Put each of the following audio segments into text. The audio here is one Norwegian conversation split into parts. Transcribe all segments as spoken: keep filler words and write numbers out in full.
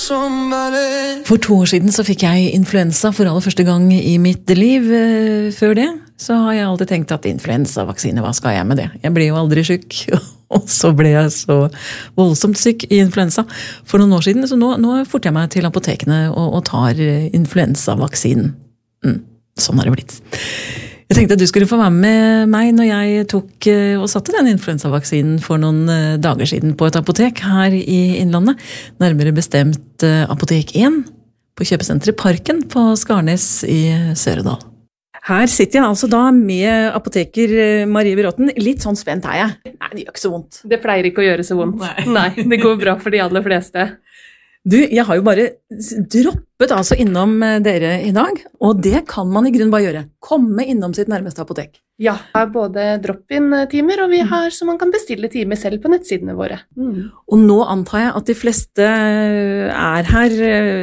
For to år siden så fikk jeg influensa for aller første gang i mitt liv. Før det så har jeg alltid tenkt at influensavaksine, hva skal jeg med det? Jeg blir jo aldri syk, og så ble jeg så voldsomt syk i influensa for noen år siden. Så nå, nå forter jeg meg til apotekene og, og tar influensavaksinen. Mm, sånn har det blitt. Jeg tenkte at du skulle få være med meg når jeg tok og satte den influensavaksinen for noen dager siden på et apotek her i Innlandet, nærmere bestemt Apotek én på kjøpesenteret Parken på Skarnes i Søredal. Her sitter jeg altså da med apoteker Marie Bråten. Litt sånn spent er jeg. Nei, det gjør ikke så vondt. Det pleier ikke å gjøre så vondt. Nei, Nei det går bra for de aller fleste. Du, jeg har jo bare droppet altså innom dere i dag, og det kan man i grunnen bare gjøre. Komme innom sitt nærmeste apotek. Ja, vi har både drop-in-timer, og vi har så man kan bestille timer selv på nettsidene våre. Mm. Og nå antar jeg at de fleste er her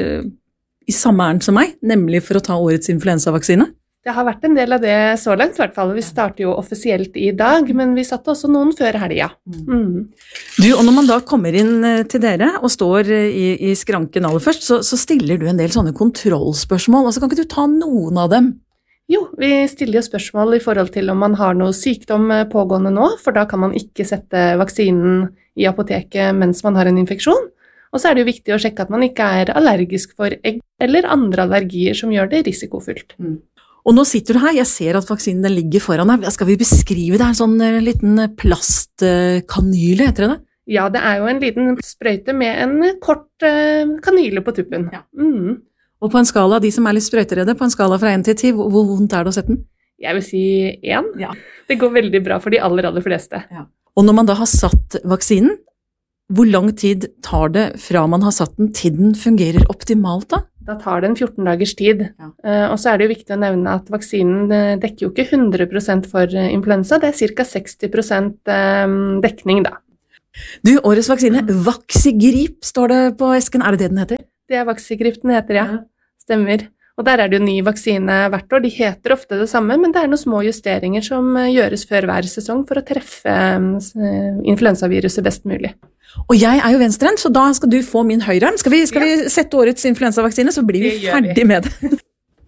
i samme ærend som meg, nemlig for å ta årets influensavaksine. Det har vært en del av det så langt, i hvert fall. Vi starter jo offisielt i dag, men vi satte også noen før helga. Mm. Du, og når man da kommer inn til dere og står i, i skranken aller først, så, så stiller du en del sånne kontrollspørsmål. Altså, kan ikke du ta noen av dem? Jo, vi stiller jo spørsmål i forhold til om man har noe sykdom pågående nå, for da kan man ikke sette vaksinen i apoteket mens man har en infeksjon. Og så er det jo viktig å sjekke at man ikke er allergisk for egg eller andre allergier som gjør det risikofylt. Mm. Og nå sitter du her, jeg ser at vaksinen den ligger foran deg. Skal vi beskrive det? En sånn liten plastkanyle, heter det det? Ja, det er jo en liten sprøyte med en kort kanyle på tuppen. Ja. Mm. Og på en skala, de som er litt sprøyteredde, på en skala fra én til ti, hvor vondt er det å sette den? Jeg vil si én. Ja. Det går veldig bra for de aller, aller fleste. Ja. Og når man da har satt vaksinen, hvor lang tid tar det fra man har satt den til den fungerer optimalt da? Da tar det en fjorten dagers tid. Ja. Uh, og så er det jo viktig å nevne at vaksinen dekker jo ikke hundre prosent for influensa, det er ca. seksti prosent dekning da. Du, årets vaksine, Vaxigrip står det på esken, er det det den heter? Det er Vaxigrip den heter, ja. Stemmer. Og der er det jo ny vaksine hvert år, de heter ofte det samme, men det er noen små justeringer som gjøres før hver sesong for å treffe influensaviruset best mulig. Og jeg er jo venstrehendt, så da skal du få min høyrearm. Skal vi, skal ja. vi sette årets influensavaksine, så blir vi ferdig vi. med det.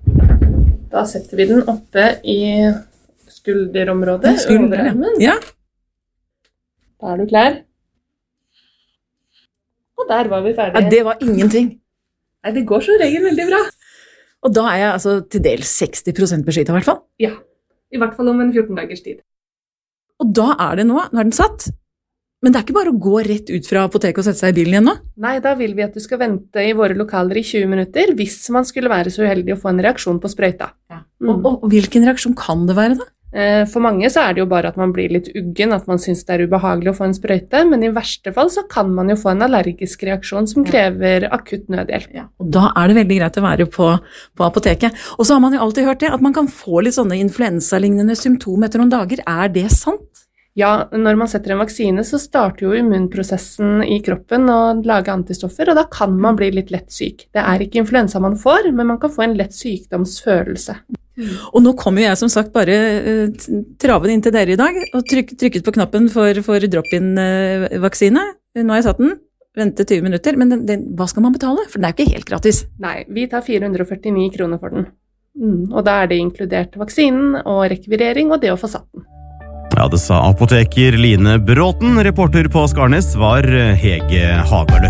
Da setter vi den oppe i skulderområdet. Skulderarmen. Ja. Da er du klar. Og der var vi ferdige. Ja, det var ingenting. Nei, det går som regel veldig bra. Og da er jeg altså til dels seksti prosent beskyttet i hvert fall? Ja, i hvert fall om en fjorten dagers tid. Og da er det nå, nå er den satt. Men det er ikke bare å gå rett ut fra apoteket og sette seg i bilen igjen nå? Nei, da vil vi at du skal vente i våre lokaler i tjue minutter, hvis man skulle være så uheldig å få en reaksjon på sprøyta. Ja. Mm. Og, og hvilken reaksjon kan det være da? For mange så er det jo bare at man blir litt uggen, at man synes det er ubehagelig å få en sprøyte, men i verste fall så kan man jo få en allergisk reaksjon som krever akutt nødhjelp. Ja. Og da er det veldig greit å være på, på apoteket. Og så har man jo alltid hørt det, at man kan få litt sånne influensalignende symptomer etter noen dager. Er det sant? Ja, når man setter en vaksine så starter jo immunprosessen i kroppen å lage antistoffer, og da kan man bli litt lett syk. Det er ikke influensa man får, men man kan få en lett sykdomsfølelse. Mm. Og nå kommer jeg som sagt bare uh, traven inn til dere i dag, og tryk, trykket på knappen for, for drop-in-vaksine. Uh, nå har jeg satt den, vente tjue minutter, men den, den, hva skal man betale? For den er jo ikke helt gratis. Nei, vi tar fire hundre og førtini kroner for den. Mm. Og da er det inkludert vaksinen og rekvirering og det å få satt den. Ja, det sa apoteker Line Bråten. Reporter på Skarnes var Hege Hagaløk.